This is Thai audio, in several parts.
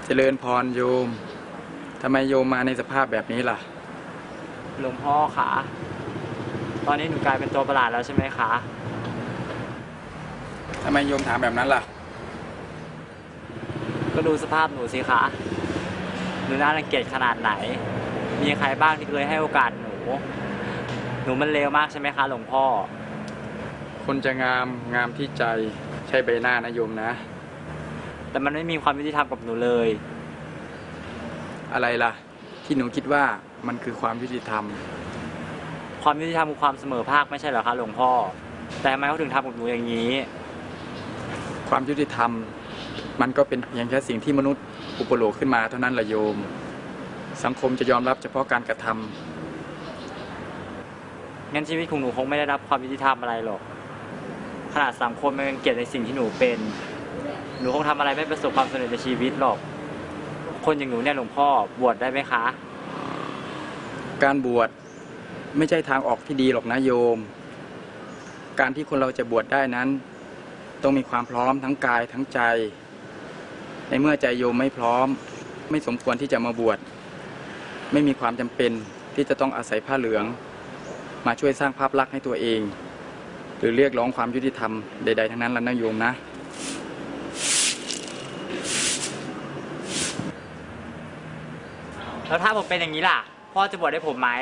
เจริญพรโยมทำไมโยมมาในสภาพแบบนี้ล่ะหลวงพ่อคะตอนนี้หนูกลายเป็นตัวประหลาดแล้วใช่ไหมคะทำไมโยมถามแบบนั้นล่ะก็ดูสภาพหนูสิคะหนูน่ารังเกียจขนาดไหนมีใครบ้างที่เคยให้โอกาสหนูมันเลวมากใช่ไหมคะหลวงพ่อคนจะงามที่ใจใช่ใบหน้านะโยมนะแต่มันไม่มีความยุติธรรมกับหนูเลยอะไรล่ะที่หนูคิดว่ามันคือความยุติธรรมความยุติธรรมคือความเสมอภาคไม่ใช่เหรอคะหลวงพ่อแต่ทำไมเขาถึงทำกับหนูอย่างนี้ความยุติธรรมมันก็เป็นเพียงแค่สิ่งที่มนุษย์อุปโลกขึ้นมาเท่านั้นแหละโยมสังคมจะยอมรับเฉพาะการกระทำงั้นชีวิตของหนูคงไม่ได้รับความยุติธรรมอะไรหรอกขนาดสังคมมันยังเกลียดในสิ่งที่หนูเป็นหนูคงทำอะไรไม่ประสบความสำเร็จในชีวิตหรอกคนอย่างหนูเนี่ยหลวงพ่อบวชได้ไหมคะการบวชไม่ใช่ทางออกที่ดีหรอกนะโยมการที่คนเราจะบวชได้นั้นต้องมีความพร้อมทั้งกายทั้งใจในเมื่อใจโยมไม่พร้อมไม่สมควรที่จะมาบวชไม่มีความจำเป็นที่จะต้องอาศัยผ้าเหลืองมาช่วยสร้างภาพลักษณ์ให้ตัวเองหรือเรียกร้องความยุติธรรมใดๆทั้งนั้นแล้วนะโยมนะแล้วถ้าผมเป็นอย่างนี้ล่ะพ่อจะบวชให้ผมไหม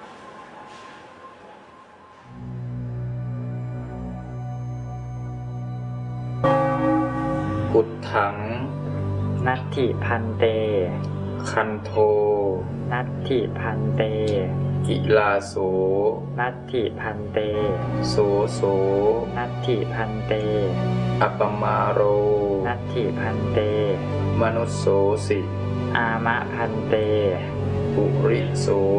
พุทธังนัตถิพันเตคันโทนัตถิพันเตกิลาโสนัตถิพันเตโสโสนัตถิพันเตอัปปมาโรนัตถิพันเตมนุสโสสิอามะพันเตปุริโส